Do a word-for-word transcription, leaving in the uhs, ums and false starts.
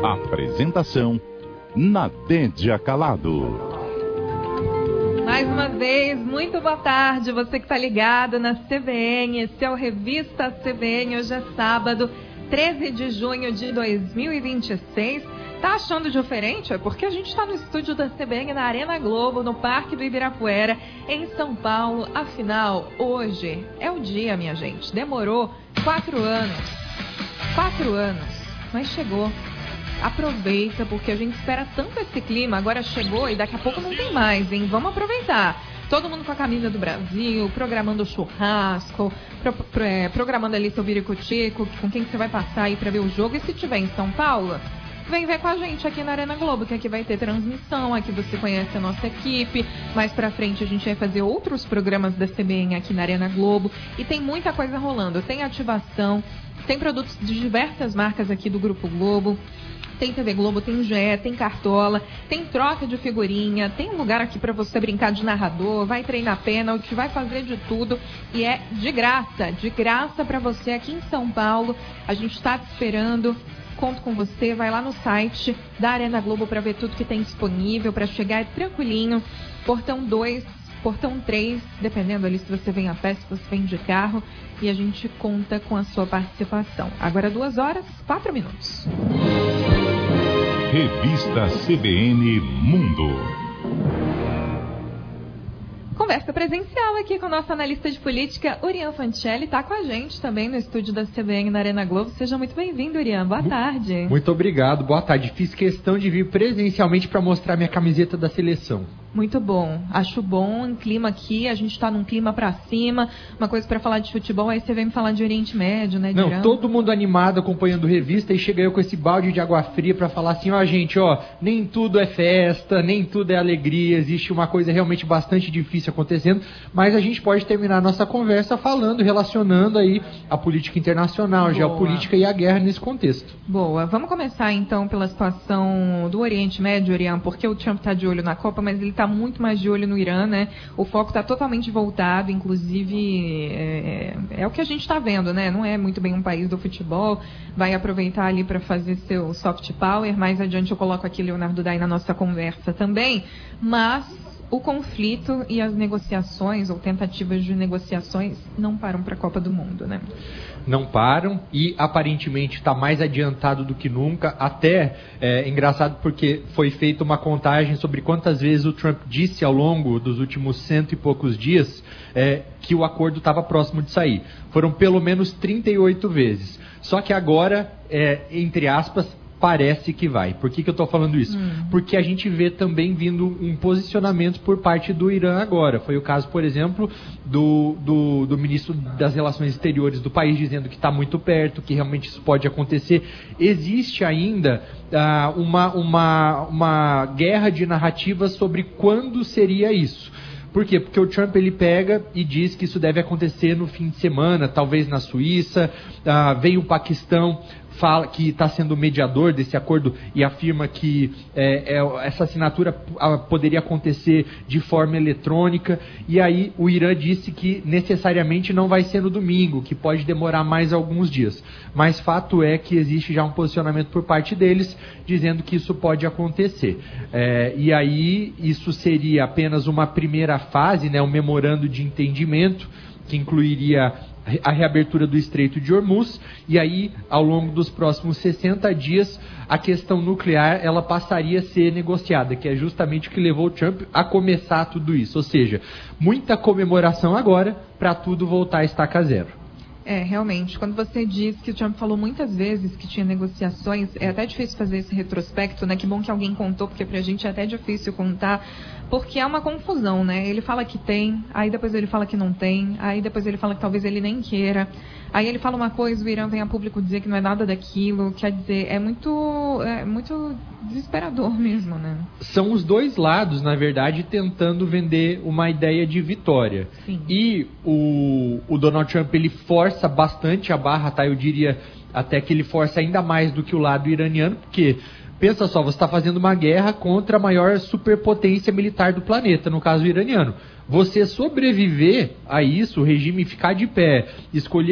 Apresentação: Nadédia Calado. Mais uma vez, muito boa tarde, você que está ligado na C B N, esse é o Revista C B N, hoje é sábado, treze de junho de dois mil e vinte e seis. Tá achando diferente? É porque a gente está no estúdio da C B N na Arena Globo, no Parque do Ibirapuera, em São Paulo. Afinal, hoje é o dia, minha gente. Demorou quatro anos. Quatro anos, mas chegou. Aproveita, porque a gente espera tanto esse clima. Agora chegou e daqui a pouco não tem mais, hein? Vamos aproveitar. Todo mundo com a camisa do Brasil, programando churrasco, pro, pro, é, programando ali seu biricutico, com quem que você vai passar aí pra ver o jogo. E se tiver em São Paulo, vem ver com a gente aqui na Arena Globo, que aqui vai ter transmissão, aqui você conhece a nossa equipe. Mais pra frente a gente vai fazer outros programas da C B N aqui na Arena Globo. E tem muita coisa rolando, tem ativação, tem produtos de diversas marcas aqui do Grupo Globo. Tem T V Globo, tem G E, tem Cartola, tem troca de figurinha, tem um lugar aqui pra você brincar de narrador, vai treinar pênalti, vai fazer de tudo e é de graça, de graça pra você aqui em São Paulo. A gente tá te esperando, conto com você, vai lá no site da Arena Globo pra ver tudo que tem disponível, pra chegar tranquilinho, portão dois, portão três, dependendo ali se você vem a pé, se você vem de carro, e a gente conta com a sua participação. Agora duas horas, quatro minutos. Revista C B N Mundo. Conversa presencial aqui com o nosso analista de política, Urian Fancelli, está com a gente também no estúdio da C B N na Arena Globo. Seja muito bem-vindo, Urian. Boa tarde. Muito obrigado, boa tarde. Fiz questão de vir presencialmente para mostrar minha camiseta da seleção. Muito bom, acho bom em clima aqui, a gente tá num clima pra cima, uma coisa pra falar de futebol, aí você vem me falar de Oriente Médio, né? Não, Irã. Todo mundo animado acompanhando revista e chega eu com esse balde de água fria pra falar assim, ó gente, ó, nem tudo é festa, nem tudo é alegria, existe uma coisa realmente bastante difícil acontecendo, mas a gente pode terminar a nossa conversa falando, relacionando aí a política internacional, a geopolítica e a guerra nesse contexto. Boa, vamos começar então pela situação do Oriente Médio, Orian, porque o Trump tá de olho na Copa, mas ele tá está muito mais de olho no Irã, né? O foco está totalmente voltado, inclusive é, é o que a gente está vendo, né? Não é muito bem um país do futebol, vai aproveitar ali para fazer seu soft power. Mais adiante eu coloco aqui Leonardo Dai na nossa conversa também, mas o conflito e as negociações ou tentativas de negociações não param para a Copa do Mundo, né? Não param e aparentemente está mais adiantado do que nunca. Até é engraçado porque foi feita uma contagem sobre quantas vezes o Trump disse ao longo dos últimos cento e poucos dias é, que o acordo estava próximo de sair. Foram pelo menos trinta e oito vezes. Só que agora, é, entre aspas, parece que vai. Por que que eu estou falando isso? Hum. Porque a gente vê também vindo um posicionamento por parte do Irã agora. Foi o caso, por exemplo, do, do, do ministro das Relações Exteriores do país dizendo que está muito perto, que realmente isso pode acontecer. Existe ainda ah, uma, uma, uma guerra de narrativas sobre quando seria isso. Por quê? Porque o Trump ele pega e diz que isso deve acontecer no fim de semana, talvez na Suíça, ah, vem o Paquistão, fala que está sendo mediador desse acordo e afirma que é, é, essa assinatura poderia acontecer de forma eletrônica, e aí o Irã disse que necessariamente não vai ser no domingo, que pode demorar mais alguns dias, mas fato é que existe já um posicionamento por parte deles dizendo que isso pode acontecer, é, e aí isso seria apenas uma primeira fase, né, um memorando de entendimento que incluiria a reabertura do Estreito de Hormuz, e aí, ao longo dos próximos sessenta dias, a questão nuclear ela passaria a ser negociada, que é justamente o que levou o Trump a começar tudo isso. Ou seja, muita comemoração agora para tudo voltar a estaca zero. É, realmente, quando você diz que o Trump falou muitas vezes que tinha negociações, é até difícil fazer esse retrospecto, né? Que bom que alguém contou, porque pra gente é até difícil contar, porque é uma confusão, né? Ele fala que tem, aí depois ele fala que não tem, aí depois ele fala que talvez ele nem queira, aí ele fala uma coisa, o Irã vem a público dizer que não é nada daquilo, quer dizer, é muito, é muito desesperador mesmo, né? São os dois lados, na verdade, tentando vender uma ideia de vitória. Sim. E o, o Donald Trump, ele força bastante a barra, tá? Eu diria até que ele força ainda mais do que o lado iraniano, porque pensa só, você está fazendo uma guerra contra a maior superpotência militar do planeta, no caso iraniano. Você sobreviver a isso, o regime ficar de pé, escolher